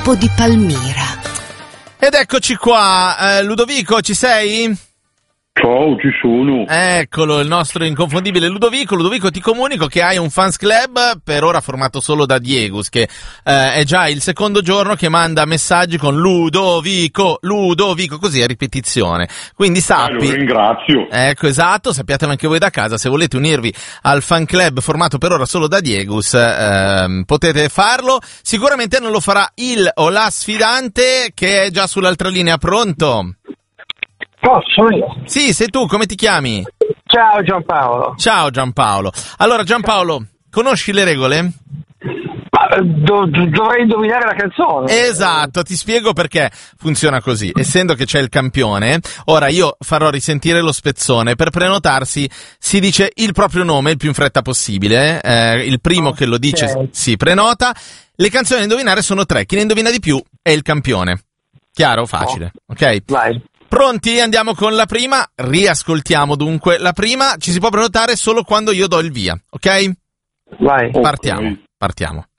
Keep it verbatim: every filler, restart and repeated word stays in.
di Palmira. Ed eccoci qua, eh, Ludovico, ci sei? Ciao, ci sono. Eccolo, il nostro inconfondibile Ludovico. Ludovico, ti comunico che hai un fans club, per ora formato solo da Diegus, che eh, è già il secondo giorno che manda messaggi con Ludovico, Ludovico, così a ripetizione. Quindi sappi... Ah, lo ringrazio. Ecco, esatto, sappiatelo anche voi da casa, se volete unirvi al fan club formato per ora solo da Diegus, eh, potete farlo. Sicuramente non lo farà il o la sfidante, che è già sull'altra linea. Pronto? Posso io? Sì, sei tu, come ti chiami? Ciao Giampaolo. Ciao Giampaolo. Allora Giampaolo, conosci le regole? Ma, do, dovrei indovinare la canzone. Esatto, ti spiego perché funziona così. Essendo che c'è il campione, ora io farò risentire lo spezzone. Per prenotarsi si dice il proprio nome il più in fretta possibile. Eh, il primo okay. che lo dice si prenota. Le canzoni da indovinare sono tre. Chi ne indovina di più è il campione. Chiaro? Facile. Oh. Ok? Vai. Pronti? Andiamo con la prima. Riascoltiamo dunque la prima. Ci si può prenotare solo quando io do il via, ok? Vai. Partiamo, partiamo.